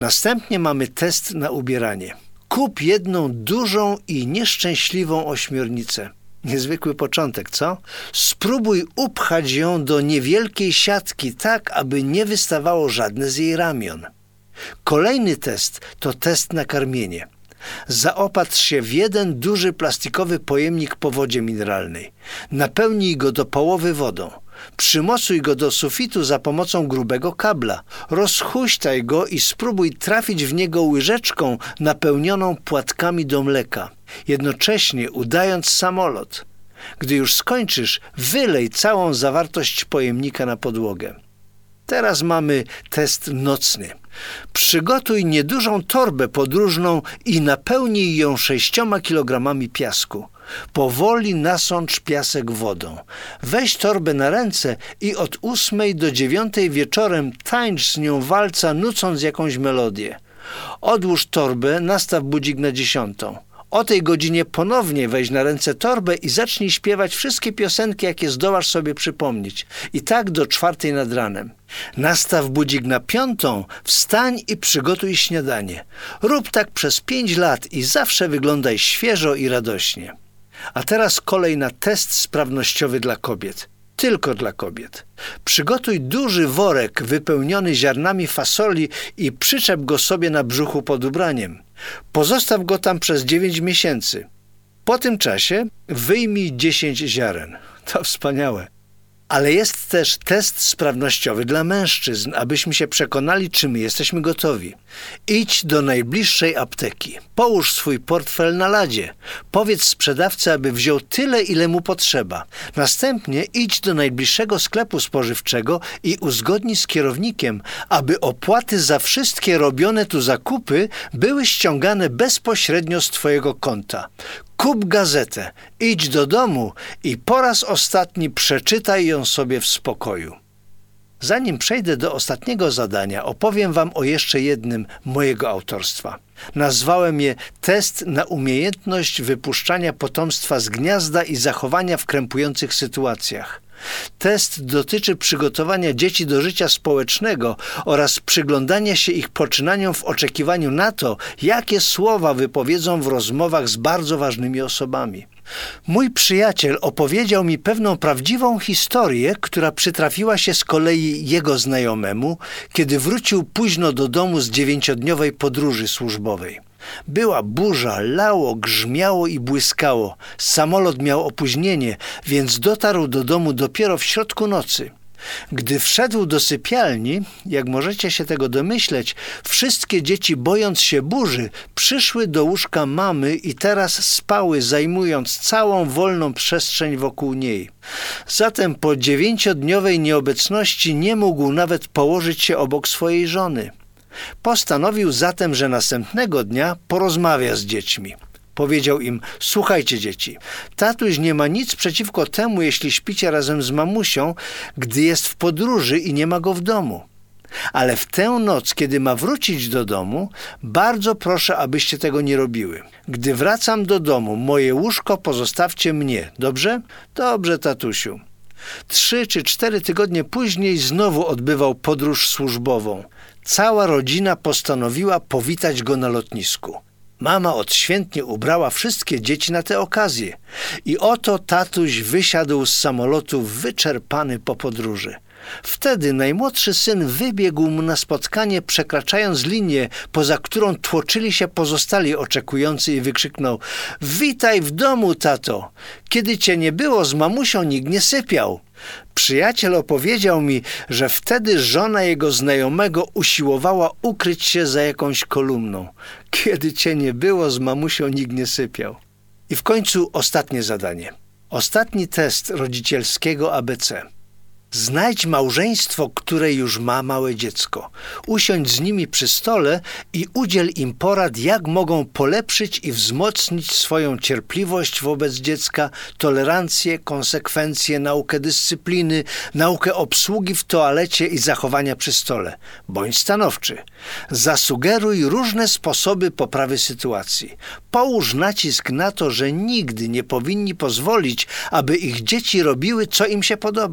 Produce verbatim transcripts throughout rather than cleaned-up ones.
Następnie mamy test na ubieranie. Kup jedną dużą i nieszczęśliwą ośmiornicę. Niezwykły początek, co? Spróbuj upchać ją do niewielkiej siatki tak, aby nie wystawało żadne z jej ramion. Kolejny test to test na karmienie. Zaopatrz się w jeden duży plastikowy pojemnik po wodzie mineralnej. Napełnij go do połowy wodą. Przymocuj go do sufitu za pomocą grubego kabla. Rozhuśtaj go i spróbuj trafić w niego łyżeczką napełnioną płatkami do mleka, jednocześnie udając samolot. Gdy już skończysz, wylej całą zawartość pojemnika na podłogę. Teraz mamy test nocny. Przygotuj niedużą torbę podróżną i napełnij ją sześcioma kilogramami piasku. Powoli nasącz piasek wodą. Weź torbę na ręce i od ósmej do dziewiątej wieczorem tańcz z nią walca, nucąc jakąś melodię. Odłóż torbę, nastaw budzik na dziesiątą. O tej godzinie ponownie weź na ręce torbę i zacznij śpiewać wszystkie piosenki, jakie zdołasz sobie przypomnieć. I tak do czwartej nad ranem. Nastaw budzik na piątą, wstań i przygotuj śniadanie. Rób tak przez pięć lat i zawsze wyglądaj świeżo i radośnie. A teraz kolej na test sprawnościowy dla kobiet. Tylko dla kobiet. Przygotuj duży worek wypełniony ziarnami fasoli i przyczep go sobie na brzuchu pod ubraniem. Pozostaw go tam przez dziewięć miesięcy. Po tym czasie wyjmij dziesięć ziaren. To wspaniałe. Ale jest też test sprawnościowy dla mężczyzn, abyśmy się przekonali, czy my jesteśmy gotowi. Idź do najbliższej apteki. Połóż swój portfel na ladzie. Powiedz sprzedawcy, aby wziął tyle, ile mu potrzeba. Następnie idź do najbliższego sklepu spożywczego i uzgodnij z kierownikiem, aby opłaty za wszystkie robione tu zakupy były ściągane bezpośrednio z twojego konta. Kup gazetę, idź do domu i po raz ostatni przeczytaj ją sobie w spokoju. Zanim przejdę do ostatniego zadania, opowiem wam o jeszcze jednym mojego autorstwa. Nazwałem je Test na umiejętność wypuszczania potomstwa z gniazda i zachowania w krępujących sytuacjach. Test dotyczy przygotowania dzieci do życia społecznego oraz przyglądania się ich poczynaniom w oczekiwaniu na to, jakie słowa wypowiedzą w rozmowach z bardzo ważnymi osobami. Mój przyjaciel opowiedział mi pewną prawdziwą historię, która przytrafiła się z kolei jego znajomemu, kiedy wrócił późno do domu z dziewięciodniowej podróży służbowej. Była burza, lało, grzmiało i błyskało. Samolot miał opóźnienie, więc dotarł do domu dopiero w środku nocy. Gdy wszedł do sypialni, jak możecie się tego domyśleć, wszystkie dzieci, bojąc się burzy, przyszły do łóżka mamy i teraz spały, zajmując całą wolną przestrzeń wokół niej. Zatem po dziewięciodniowej nieobecności nie mógł nawet położyć się obok swojej żony. Postanowił zatem, że następnego dnia porozmawia z dziećmi. Powiedział im: słuchajcie dzieci, tatuś nie ma nic przeciwko temu, jeśli śpicie razem z mamusią, gdy jest w podróży i nie ma go w domu. Ale w tę noc, kiedy ma wrócić do domu, bardzo proszę, abyście tego nie robiły. Gdy wracam do domu, moje łóżko pozostawcie mnie, dobrze? Dobrze, tatusiu. Trzy czy cztery tygodnie później znowu odbywał podróż służbową. Cała rodzina postanowiła powitać go na lotnisku. Mama odświętnie ubrała wszystkie dzieci na tę okazję. I oto tatuś wysiadł z samolotu wyczerpany po podróży. Wtedy najmłodszy syn wybiegł mu na spotkanie, przekraczając linię, poza którą tłoczyli się pozostali oczekujący, i wykrzyknął: witaj w domu, tato! Kiedy cię nie było, z mamusią nikt nie sypiał. Przyjaciel opowiedział mi, że wtedy żona jego znajomego usiłowała ukryć się za jakąś kolumną. Kiedy cię nie było, z mamusią nikt nie sypiał. I w końcu ostatnie zadanie. Ostatni test rodzicielskiego A B C. Znajdź małżeństwo, które już ma małe dziecko. Usiądź z nimi przy stole i udziel im porad, jak mogą polepszyć i wzmocnić swoją cierpliwość wobec dziecka, tolerancję, konsekwencje, naukę dyscypliny, naukę obsługi w toalecie i zachowania przy stole. Bądź stanowczy. Zasugeruj różne sposoby poprawy sytuacji. Połóż nacisk na to, że nigdy nie powinni pozwolić, aby ich dzieci robiły, co im się podoba.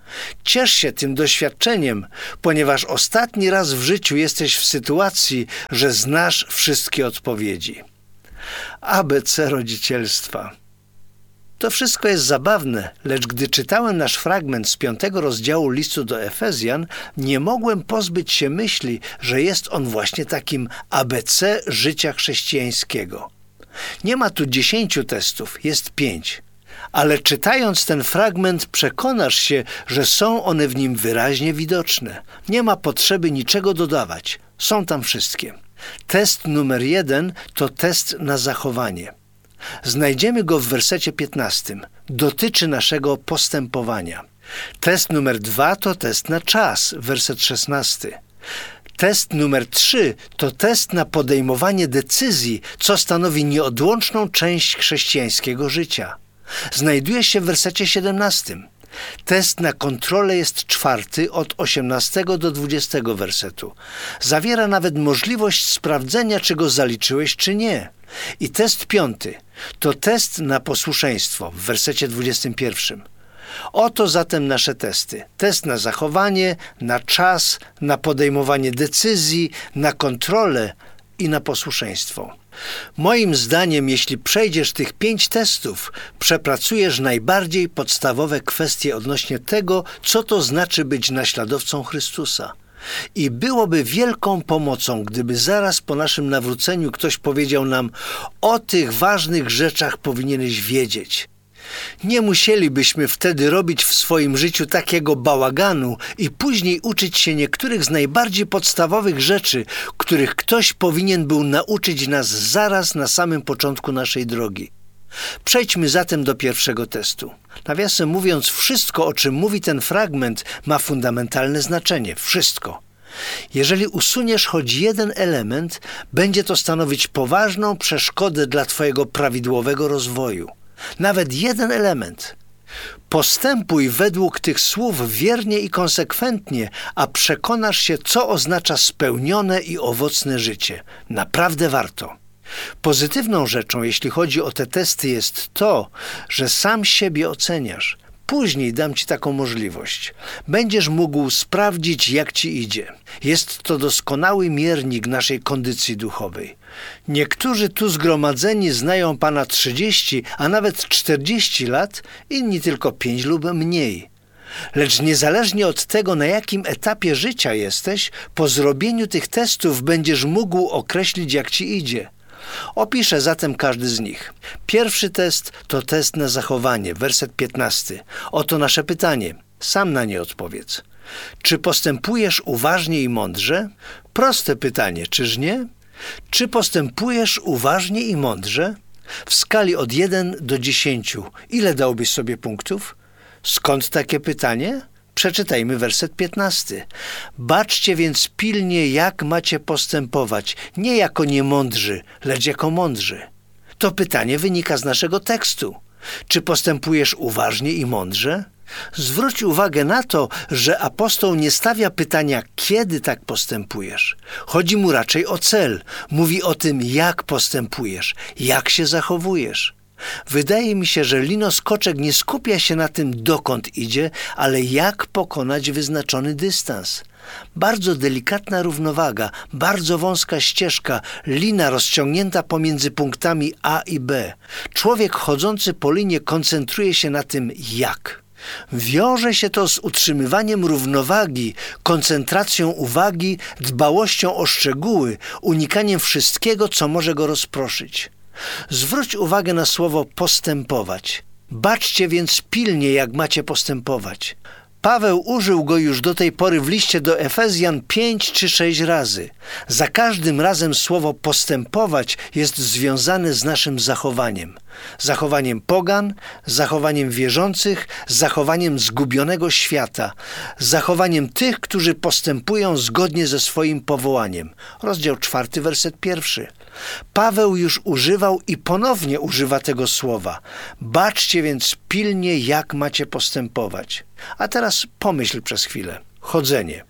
Ciesz się tym doświadczeniem, ponieważ ostatni raz w życiu jesteś w sytuacji, że znasz wszystkie odpowiedzi. A B C rodzicielstwa. To wszystko jest zabawne, lecz gdy czytałem nasz fragment z piątego rozdziału listu do Efezjan, nie mogłem pozbyć się myśli, że jest on właśnie takim A B C życia chrześcijańskiego. Nie ma tu dziesięciu testów, jest pięć. Ale czytając ten fragment przekonasz się, że są one w nim wyraźnie widoczne. Nie ma potrzeby niczego dodawać. Są tam wszystkie. Test numer jeden to test na zachowanie. Znajdziemy go w wersecie piętnastym. Dotyczy naszego postępowania. Test numer dwa to test na czas, werset szesnasty. Test numer trzy to test na podejmowanie decyzji, co stanowi nieodłączną część chrześcijańskiego życia. Znajduje się w wersecie siedemnastym. Test na kontrolę jest czwarty od osiemnastego do dwudziestego wersetu. Zawiera nawet możliwość sprawdzenia, czy go zaliczyłeś, czy nie. I test piąty to test na posłuszeństwo w wersecie dwudziestym pierwszym. Oto zatem nasze testy. Test na zachowanie, na czas, na podejmowanie decyzji, na kontrolę i na posłuszeństwo. Moim zdaniem, jeśli przejdziesz tych pięć testów, przepracujesz najbardziej podstawowe kwestie odnośnie tego, co to znaczy być naśladowcą Chrystusa. I byłoby wielką pomocą, gdyby zaraz po naszym nawróceniu ktoś powiedział nam: o tych ważnych rzeczach powinieneś wiedzieć. Nie musielibyśmy wtedy robić w swoim życiu takiego bałaganu i później uczyć się niektórych z najbardziej podstawowych rzeczy, których ktoś powinien był nauczyć nas zaraz na samym początku naszej drogi. Przejdźmy zatem do pierwszego testu. Nawiasem mówiąc, wszystko, o czym mówi ten fragment, ma fundamentalne znaczenie. Wszystko. Jeżeli usuniesz choć jeden element, będzie to stanowić poważną przeszkodę dla twojego prawidłowego rozwoju. Nawet jeden element. Postępuj według tych słów wiernie i konsekwentnie, a przekonasz się, co oznacza spełnione i owocne życie. Naprawdę warto. Pozytywną rzeczą, jeśli chodzi o te testy, jest to, że sam siebie oceniasz. Później dam ci taką możliwość. Będziesz mógł sprawdzić, jak ci idzie. Jest to doskonały miernik naszej kondycji duchowej. Niektórzy tu zgromadzeni znają Pana trzydzieści, a nawet czterdzieści lat, inni tylko pięć lub mniej. Lecz niezależnie od tego, na jakim etapie życia jesteś, po zrobieniu tych testów będziesz mógł określić, jak ci idzie. Opiszę zatem każdy z nich. Pierwszy test to test na zachowanie, werset piętnasty. Oto nasze pytanie. Sam na nie odpowiedz. Czy postępujesz uważnie i mądrze? Proste pytanie, czyż nie? Czy postępujesz uważnie i mądrze? W skali od jeden do dziesięciu, ile dałbyś sobie punktów? Skąd takie pytanie? Przeczytajmy werset piętnasty. Baczcie więc pilnie, jak macie postępować, nie jako niemądrzy, lecz jako mądrzy. To pytanie wynika z naszego tekstu. Czy postępujesz uważnie i mądrze? Zwróć uwagę na to, że apostoł nie stawia pytania, kiedy tak postępujesz. Chodzi mu raczej o cel. Mówi o tym, jak postępujesz, jak się zachowujesz. Wydaje mi się, że Lino Skoczek nie skupia się na tym, dokąd idzie, ale jak pokonać wyznaczony dystans. Bardzo delikatna równowaga, bardzo wąska ścieżka, lina rozciągnięta pomiędzy punktami A i B. Człowiek chodzący po linie koncentruje się na tym, jak. Wiąże się to z utrzymywaniem równowagi, koncentracją uwagi, dbałością o szczegóły, unikaniem wszystkiego, co może go rozproszyć. Zwróć uwagę na słowo postępować. Baczcie więc pilnie, jak macie postępować. Paweł użył go już do tej pory w liście do Efezjan pięć czy sześć razy. Za każdym razem słowo postępować jest związane z naszym zachowaniem. Zachowaniem pogan, zachowaniem wierzących, zachowaniem zgubionego świata, zachowaniem tych, którzy postępują zgodnie ze swoim powołaniem. Rozdział czwarty, werset pierwszy. Paweł już używał i ponownie używa tego słowa. Baczcie więc pilnie, jak macie postępować. A teraz pomyśl przez chwilę. Chodzenie.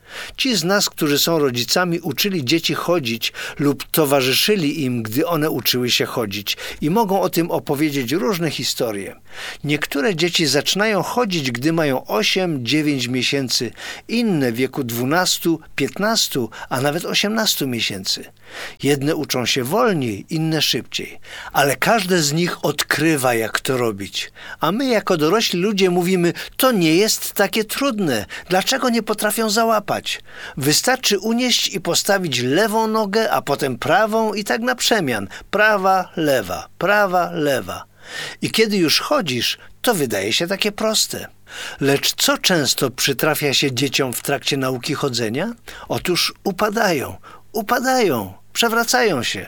Ci z nas, którzy są rodzicami, uczyli dzieci chodzić lub towarzyszyli im, gdy one uczyły się chodzić i mogą o tym opowiedzieć różne historie. Niektóre dzieci zaczynają chodzić, gdy mają osiem dziewięć miesięcy, inne w wieku dwunastu piętnastu, a nawet osiemnastu miesięcy. Jedne uczą się wolniej, inne szybciej, ale każde z nich odkrywa, jak to robić. A my jako dorośli ludzie mówimy, to nie jest takie trudne, dlaczego nie potrafią załapać? Wystarczy unieść i postawić lewą nogę, a potem prawą i tak na przemian. Prawa, lewa, prawa, lewa. I kiedy już chodzisz, to wydaje się takie proste. Lecz co często przytrafia się dzieciom w trakcie nauki chodzenia? Otóż upadają, upadają, przewracają się.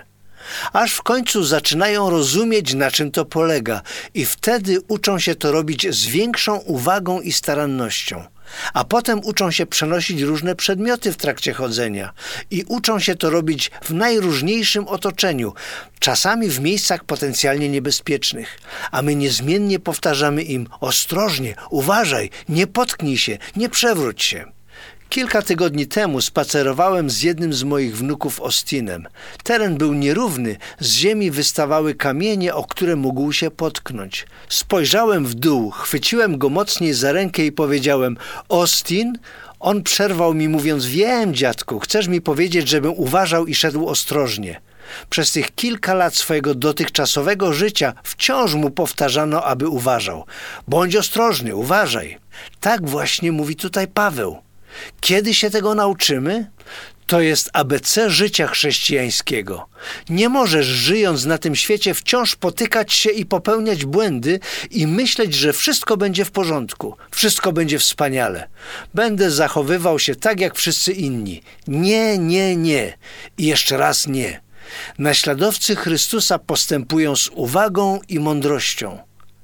Aż w końcu zaczynają rozumieć, na czym to polega i wtedy uczą się to robić z większą uwagą i starannością. A potem uczą się przenosić różne przedmioty w trakcie chodzenia i uczą się to robić w najróżniejszym otoczeniu, czasami w miejscach potencjalnie niebezpiecznych. A my niezmiennie powtarzamy im: ostrożnie, uważaj, nie potknij się, nie przewróć się. Kilka tygodni temu spacerowałem z jednym z moich wnuków Austinem. Teren był nierówny, z ziemi wystawały kamienie, o które mógł się potknąć. Spojrzałem w dół, chwyciłem go mocniej za rękę i powiedziałem: Austin? On przerwał mi mówiąc: wiem, dziadku, chcesz mi powiedzieć, żebym uważał i szedł ostrożnie. Przez tych kilka lat swojego dotychczasowego życia wciąż mu powtarzano, aby uważał. Bądź ostrożny, uważaj. Tak właśnie mówi tutaj Paweł. Kiedy się tego nauczymy? To jest A B C życia chrześcijańskiego. Nie możesz, żyjąc na tym świecie, wciąż potykać się i popełniać błędy i myśleć, że wszystko będzie w porządku, wszystko będzie wspaniale. Będę zachowywał się tak, jak wszyscy inni. Nie, nie, nie. I jeszcze raz nie. Naśladowcy Chrystusa postępują z uwagą i mądrością.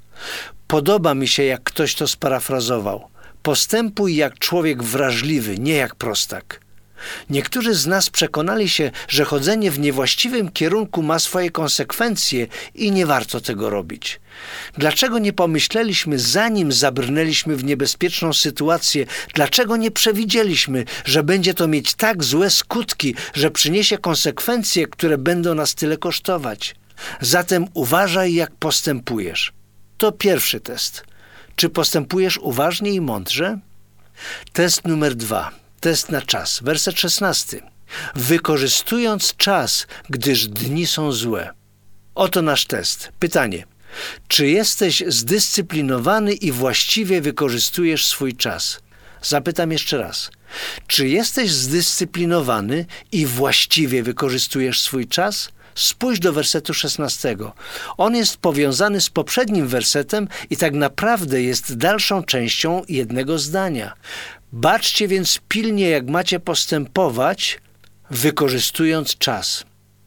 Podoba mi się, jak ktoś to sparafrazował. Postępuj jak człowiek wrażliwy, nie jak prostak. Niektórzy z nas przekonali się, że chodzenie w niewłaściwym kierunku ma swoje konsekwencje i nie warto tego robić. Dlaczego nie pomyśleliśmy, zanim zabrnęliśmy w niebezpieczną sytuację, dlaczego nie przewidzieliśmy, że będzie to mieć tak złe skutki, że przyniesie konsekwencje, które będą nas tyle kosztować? Zatem uważaj, jak postępujesz. To pierwszy test. Czy postępujesz uważnie i mądrze? Test numer dwa. Test na czas. Werset szesnasty. Wykorzystując czas, gdyż dni są złe. Oto nasz test. Pytanie. Czy jesteś zdyscyplinowany i właściwie wykorzystujesz swój czas? Zapytam jeszcze raz. Czy jesteś zdyscyplinowany i właściwie wykorzystujesz swój czas? Spójrz do wersetu szesnastego. On jest powiązany z poprzednim wersetem i tak naprawdę jest dalszą częścią jednego zdania. Baczcie więc pilnie, jak macie postępować, wykorzystując czas.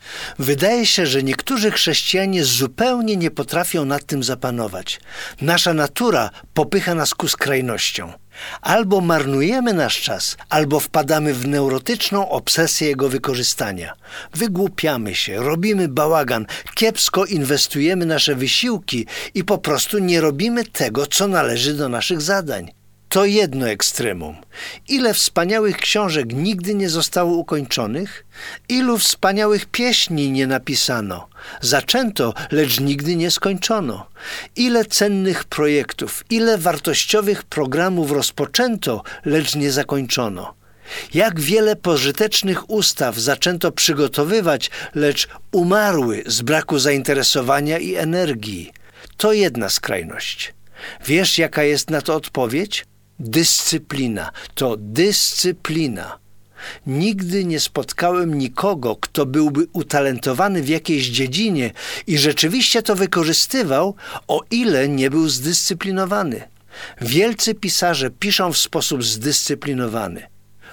Wydaje się, że niektórzy chrześcijanie zupełnie nie potrafią nad tym zapanować. Nasza natura popycha nas ku skrajnościom. Albo marnujemy nasz czas, albo wpadamy w neurotyczną obsesję jego wykorzystania. Wygłupiamy się, robimy bałagan, kiepsko inwestujemy nasze wysiłki i po prostu nie robimy tego, co należy do naszych zadań. To jedno ekstremum. Ile wspaniałych książek nigdy nie zostało ukończonych? Ilu wspaniałych pieśni nie napisano? Zaczęto, lecz nigdy nie skończono. Ile cennych projektów, ile wartościowych programów rozpoczęto, lecz nie zakończono. Jak wiele pożytecznych ustaw zaczęto przygotowywać, lecz umarły z braku zainteresowania i energii. To jedna skrajność. Wiesz, jaka jest na to odpowiedź? Dyscyplina. To dyscyplina. Nigdy nie spotkałem nikogo, kto byłby utalentowany w jakiejś dziedzinie i rzeczywiście to wykorzystywał, o ile nie był zdyscyplinowany. Wielcy pisarze piszą w sposób zdyscyplinowany.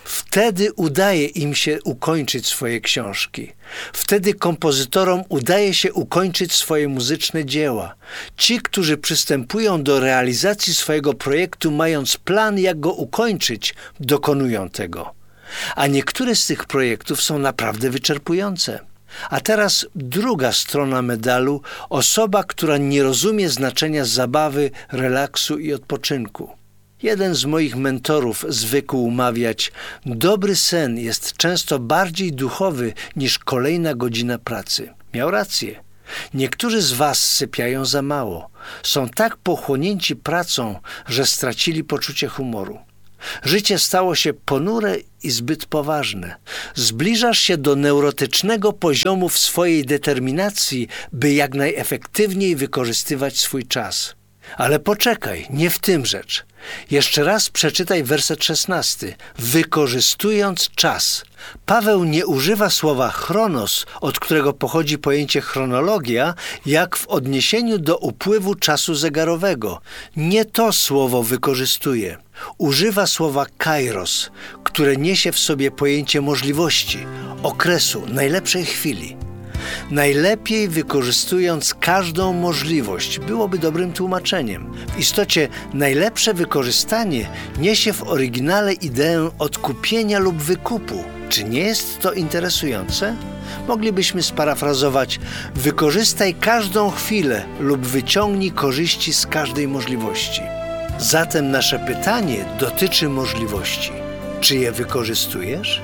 Wtedy udaje im się ukończyć swoje książki. Wtedy kompozytorom udaje się ukończyć swoje muzyczne dzieła. Ci, którzy przystępują do realizacji swojego projektu, mając plan, jak go ukończyć, dokonują tego. A niektóre z tych projektów są naprawdę wyczerpujące. A teraz druga strona medalu, osoba, która nie rozumie znaczenia zabawy, relaksu i odpoczynku. Jeden z moich mentorów zwykł mawiać: dobry sen jest często bardziej duchowy niż kolejna godzina pracy. Miał rację. Niektórzy z was sypiają za mało. Są tak pochłonięci pracą, że stracili poczucie humoru. Życie stało się ponure i zbyt poważne. Zbliżasz się do neurotycznego poziomu w swojej determinacji, by jak najefektywniej wykorzystywać swój czas. Ale poczekaj, nie w tym rzecz. Jeszcze raz przeczytaj werset szesnasty. Wykorzystując czas. Paweł nie używa słowa chronos, od którego pochodzi pojęcie chronologia, jak w odniesieniu do upływu czasu zegarowego. Nie to słowo wykorzystuje. Używa słowa kairos, które niesie w sobie pojęcie możliwości, okresu, najlepszej chwili. Najlepiej wykorzystując każdą możliwość byłoby dobrym tłumaczeniem. W istocie najlepsze wykorzystanie niesie w oryginale ideę odkupienia lub wykupu. Czy nie jest to interesujące? Moglibyśmy sparafrazować: wykorzystaj każdą chwilę lub wyciągnij korzyści z każdej możliwości. Zatem nasze pytanie dotyczy możliwości. Czy je wykorzystujesz?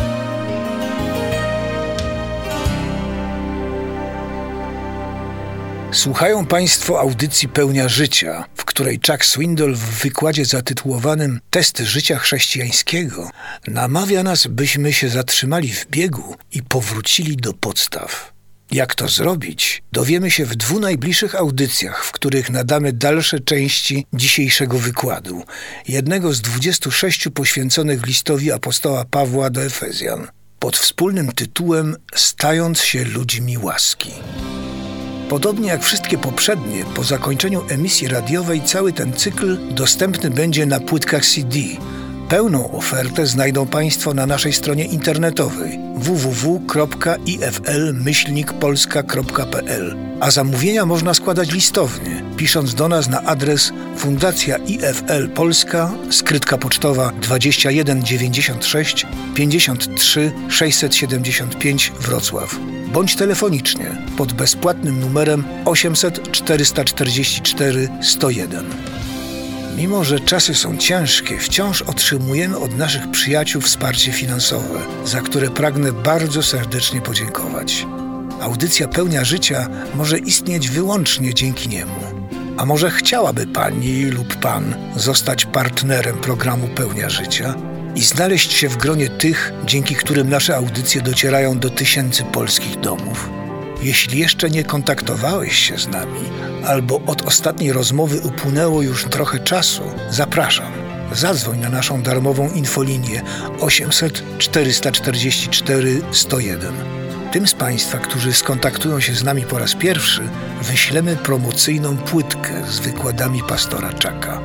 Słuchają Państwo audycji Pełnia Życia, w której Chuck Swindoll w wykładzie zatytułowanym Test życia chrześcijańskiego namawia nas, byśmy się zatrzymali w biegu i powrócili do podstaw. Jak to zrobić, dowiemy się w dwóch najbliższych audycjach, w których nadamy dalsze części dzisiejszego wykładu, jednego z dwudziestu sześciu poświęconych listowi apostoła Pawła do Efezjan, pod wspólnym tytułem Stając się ludźmi łaski. Podobnie jak wszystkie poprzednie, po zakończeniu emisji radiowej cały ten cykl dostępny będzie na płytkach C D. Pełną ofertę znajdą Państwo na naszej stronie internetowej w w w kropka i f l myślnik polska kropka p l, a zamówienia można składać listownie, pisząc do nas na adres Fundacja I F L Polska, skrytka pocztowa dwadzieścia jeden dziewięćdziesiąt sześć pięćdziesiąt trzy sześćset siedemdziesiąt pięć Wrocław, bądź telefonicznie pod bezpłatnym numerem osiemset czterysta czterdzieści cztery sto jeden. Mimo że czasy są ciężkie, wciąż otrzymujemy od naszych przyjaciół wsparcie finansowe, za które pragnę bardzo serdecznie podziękować. Audycja Pełnia Życia może istnieć wyłącznie dzięki niemu. A może chciałaby Pani lub Pan zostać partnerem programu Pełnia Życia i znaleźć się w gronie tych, dzięki którym nasze audycje docierają do tysięcy polskich domów? Jeśli jeszcze nie kontaktowałeś się z nami, albo od ostatniej rozmowy upłynęło już trochę czasu, zapraszam. Zadzwoń na naszą darmową infolinię osiemset czterysta czterdzieści cztery sto jeden. Tym z Państwa, którzy skontaktują się z nami po raz pierwszy, wyślemy promocyjną płytkę z wykładami pastora Chucka.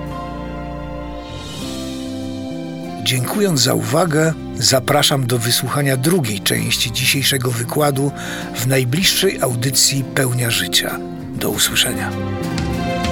Dziękując za uwagę, zapraszam do wysłuchania drugiej części dzisiejszego wykładu w najbliższej audycji Pełnia Życia. Do usłyszenia.